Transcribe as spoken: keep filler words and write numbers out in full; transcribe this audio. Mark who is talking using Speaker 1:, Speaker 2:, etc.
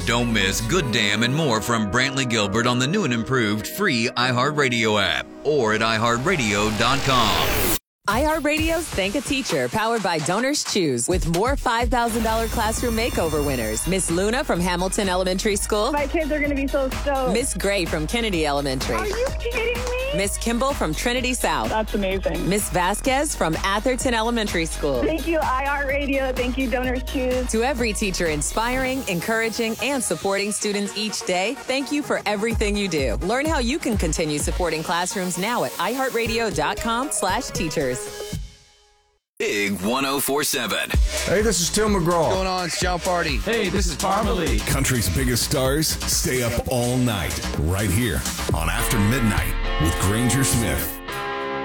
Speaker 1: Don't miss Good Damn and more from Brantley Gilbert on the new and improved free iHeartRadio app or at i heart radio dot com.
Speaker 2: iHeartRadio's Thank a Teacher, powered by Donors Choose, with more five thousand dollars classroom makeover winners. Miss Luna from Hamilton Elementary School.
Speaker 3: My kids are going to be so stoked.
Speaker 2: Miss Gray from Kennedy Elementary.
Speaker 3: Are you kidding me?
Speaker 2: Miss Kimball from Trinity South.
Speaker 3: That's amazing.
Speaker 2: Miss Vasquez from Atherton Elementary School.
Speaker 3: Thank you, iHeartRadio. Thank you, Donors Choose.
Speaker 2: To every teacher inspiring, encouraging, and supporting students each day, thank you for everything you do. Learn how you can continue supporting classrooms now at i heart radio dot com slash teachers.
Speaker 1: Big one oh four seven.
Speaker 4: Hey, this is Tim McGraw.
Speaker 5: What's going on? It's John Party.
Speaker 6: Hey, this is Parmalee.
Speaker 7: Country's biggest stars stay up all night right here on After Midnight with Granger Smith.